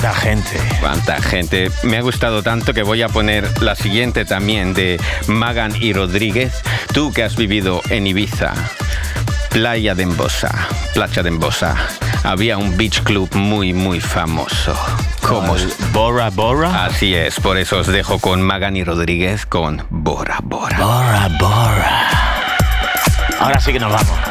¿Cuánta gente? Me ha gustado tanto que voy a poner la siguiente también de Magan y Rodríguez. Tú que has vivido en Ibiza, Playa de Embosa. Había un beach club muy, muy famoso. ¿Cómo? Bora Bora. Así es, por eso os dejo con Magan y Rodríguez con Bora Bora. Bora Bora. Ahora sí que nos vamos.